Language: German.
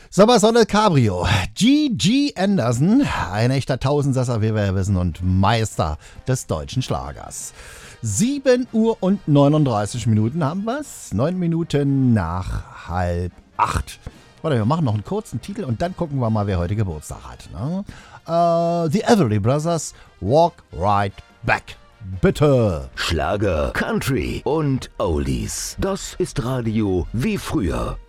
Sommersonne Cabrio, G.G. Anderson, ein echter Tausendsasser, wie wir ja wissen, und Meister des deutschen Schlagers. 7 Uhr und 39 Minuten haben wir's, 9 Minuten nach 7:30. Warte, wir machen noch einen kurzen Titel und dann gucken wir mal, wer heute Geburtstag hat. Ne? The Everly Brothers, Walk Right Back. Bitte. Schlager, Country und Oldies. Das ist Radio wie früher.